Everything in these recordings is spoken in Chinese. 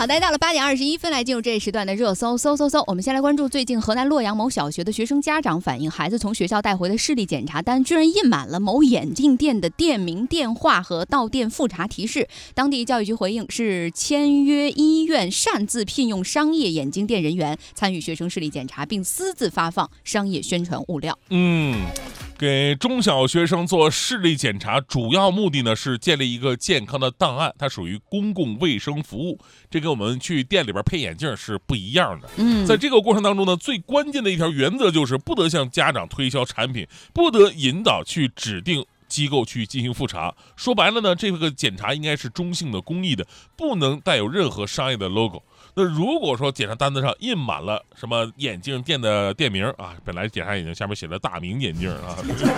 好的，到了8点21分，来进入这一时段的热搜。我们先来关注最近河南洛阳某小学的学生家长反映，孩子从学校带回的视力检查单居然印满了某眼镜店的店名、电话和到店复查提示。当地教育局回应是签约医院擅自聘用商业眼镜店人员参与学生视力检查，并私自发放商业宣传物料。 给中小学生做视力检查，主要目的呢是建立一个健康的档案，它属于公共卫生服务，这跟我们去店里边配眼镜是不一样的。在这个过程当中呢，最关键的一条原则就是不得向家长推销产品，不得引导去指定机构去进行复查。说白了呢，这个检查应该是中性的、公益的，不能带有任何商业的 logo。那如果说检查单子上印满了什么眼镜店的店名啊，本来检查眼镜下面写着大明眼镜啊，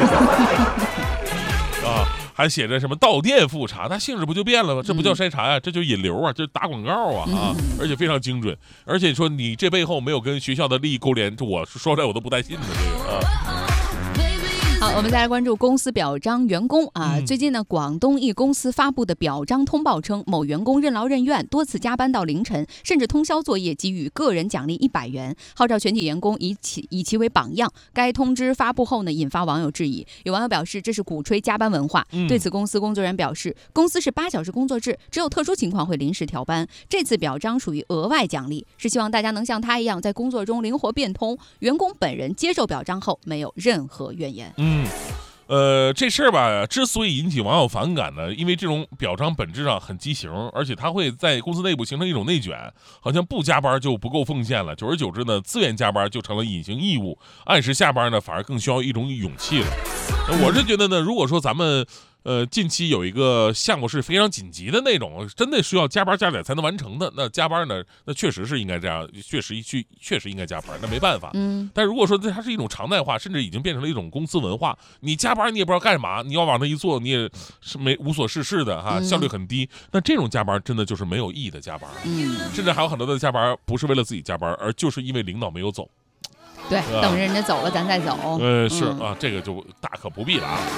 还写着什么到店复查，那性质不就变了吗？这不叫筛查呀，这就引流啊，这打广告啊，而且非常精准。而且说你这背后没有跟学校的利益勾连，我说出来我都不带信的这个啊。 好，我们再来关注公司表彰员工啊。最近呢，广东一公司发布的表彰通报称，某员工任劳任怨，多次加班到凌晨，甚至通宵作业，给予个人奖励100元，号召全体员工以其为榜样。该通知发布后呢，引发网友质疑。有网友表示，这是鼓吹加班文化。对此，公司工作人员表示，公司是8小时工作制，只有特殊情况会临时调班。这次表彰属于额外奖励，是希望大家能像他一样，在工作中灵活变通。员工本人接受表彰后，没有任何怨言。 这事儿吧，之所以引起网友反感呢，因为这种表彰本质上很畸形，而且它会在公司内部形成一种内卷，好像不加班就不够奉献了，久而久之呢，自愿加班就成了隐形义务，按时下班呢，反而更需要一种勇气了。我是觉得呢，如果说咱们近期有一个项目是非常紧急的那种，真的需要加班加点才能完成的，那加班呢，那确实是应该这样，确实应该加班，那没办法。但如果说它是一种常态化，甚至已经变成了一种公司文化，你加班你也不知道干嘛，你要往那一坐，你也是无所事事的哈，效率很低。那这种加班真的就是没有意义的加班。甚至还有很多的加班不是为了自己加班，而就是因为领导没有走。 对，等着人家走了咱再走。 是啊，这个就大可不必了啊。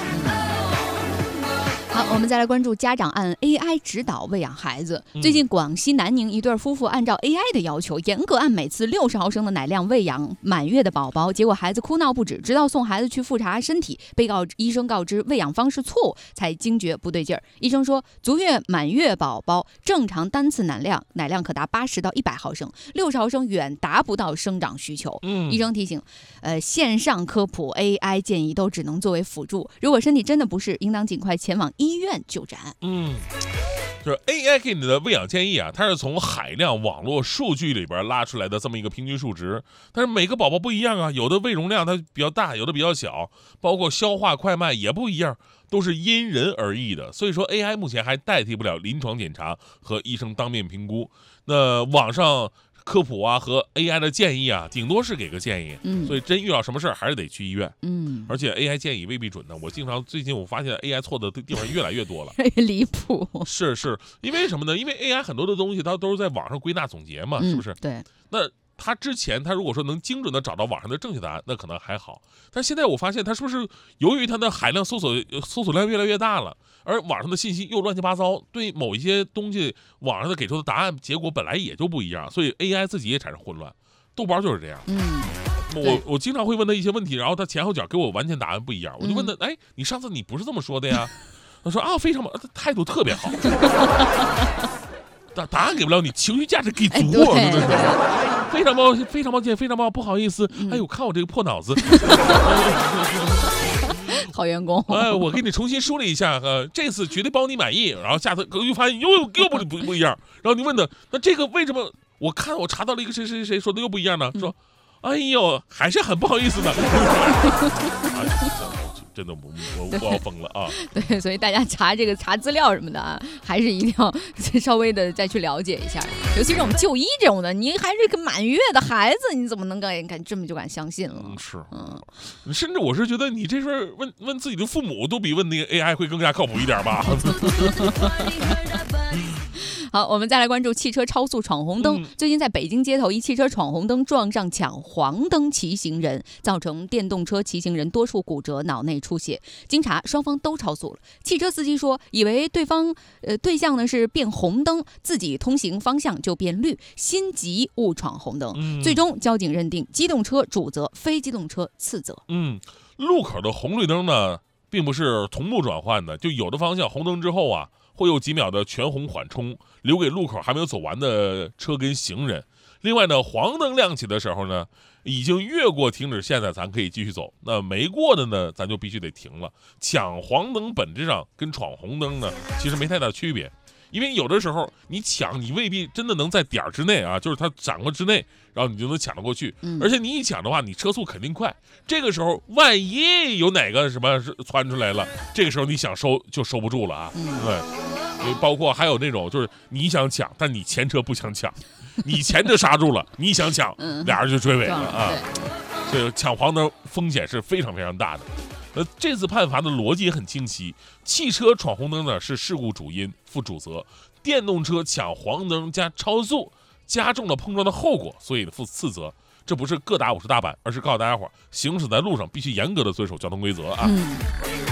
好，我们再来关注家长按 AI 指导喂养孩子。最近广西南宁一对夫妇按照 AI 的要求，严格按每次60毫升的奶量喂养满月的宝宝，结果孩子哭闹不止，直到送孩子去复查身体，医生告知喂养方式错误，才惊觉不对劲儿。医生说，足月满月宝宝正常单次奶量可达80到100毫升，60毫升远达不到生长需求。医生提醒，线上科普 AI 建议都只能作为辅助，如果身体真的不适，应当尽快前往医院就诊。 就是 AI 给你的喂养建议啊，它是从海量网络数据里边拉出来的这么一个平均数值，但是每个宝宝不一样啊，有的胃容量它比较大，有的比较小，包括消化快慢也不一样，都是因人而异的。所以说 AI 目前还代替不了临床检查和医生当面评估。那网上科普啊和 AI 的建议啊，顶多是给个建议，所以真遇到什么事儿还是得去医院。而且 AI 建议未必准的，最近我发现 AI 错的地方越来越多了， 离谱。 是因为什么呢？因为 AI 很多的东西它都是在网上归纳总结嘛，是不是？ 对。 那它之前如果说能精准的找到网上的正确答案，那可能还好。但现在我发现它是不是由于它的海量搜索量越来越大了，而网上的信息又乱七八糟，对某一些东西网上的给出的答案结果本来也就不一样，所以 AI 自己也产生混乱。豆包就是这样。我经常会问他一些问题，然后他前后脚给我完全答案不一样，我就问他，你上次你不是这么说的呀？他说啊，非常棒，态度特别好。答案给不了你，情绪价值给足我，真的是非常抱歉，非常抱歉，非常抱歉，不好意思。看我这个破脑子。 好员工。 我给你重新梳理一下，这次绝对包你满意，然后下次又发现又不一样，然后你问他，那这个为什么？我查到了一个谁说的又不一样呢？说，哎呦，还是很不好意思的。真的我要疯了啊！ 对，所以大家查资料什么的啊，还是一定要稍微的再去了解一下。尤其是我们就医这种的，你还是个满月的孩子，你怎么能敢这么就敢相信了？ 甚至我是觉得你这事儿问自己的父母，都比问那个 AI 会更加靠谱一点吧。 好，我们再来关注汽车超速闯红灯。最近在北京街头，一汽车闯红灯撞上抢黄灯骑行人，造成电动车骑行人多处骨折、脑内出血。经查，双方都超速了。汽车司机说，以为对象呢是变红灯，自己通行方向就变绿，心急误闯红灯。最终交警认定机动车主责，非机动车次责。 路口的红绿灯呢，并不是同步转换的，就有的方向红灯之后啊，会有几秒的全红缓冲，留给路口还没有走完的车跟行人。另外呢，黄灯亮起的时候呢，已经越过停止线的咱可以继续走，那没过的呢，咱就必须得停了。抢黄灯本质上跟闯红灯呢，其实没太大区别。因为有的时候你抢，你未必真的能在点儿之内啊，就是它掌握之内，然后你就能抢得过去。而且你一抢的话，你车速肯定快。这个时候万一有哪个什么窜出来了，这个时候你想收就收不住了啊。对，包括还有那种就是你想抢，但你前车不想抢，你前车刹住了，你想抢，俩人就追尾了啊。这个抢黄灯风险是非常非常大的。这次判罚的逻辑也很清晰，汽车闯红灯呢是事故主因，负主责；电动车抢黄灯加超速，加重了碰撞的后果，所以负次责。这不是各打50大板，而是告诉大家伙，行驶在路上必须严格的遵守交通规则啊。